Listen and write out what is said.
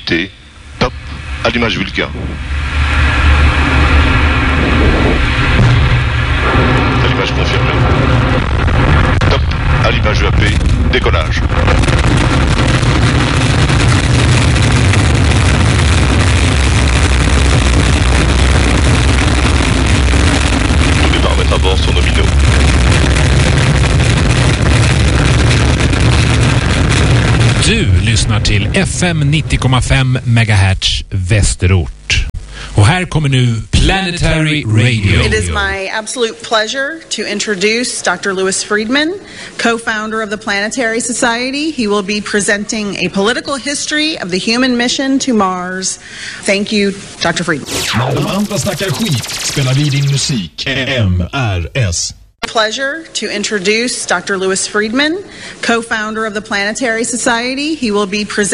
activité. Top à l'image Vulcain. À l'image confirmée. Top à l'image UAP. Décollage. Tous les paramètres à bord sont nominaux. Du lyssnar till FM 90,5 MHz Västerort. Och här kommer nu Planetary Radio. It is my absolute pleasure to introduce Dr. Lewis Friedman, co-founder of the Planetary Society. He will be presenting a political history of the human mission to Mars. Thank you, Dr. Friedman. När de andra snackar skit spelar vi din musik. MRS. Pleasure to introduce Dr. Lewis Friedman, co-founder of the Planetary Society. He will be presenting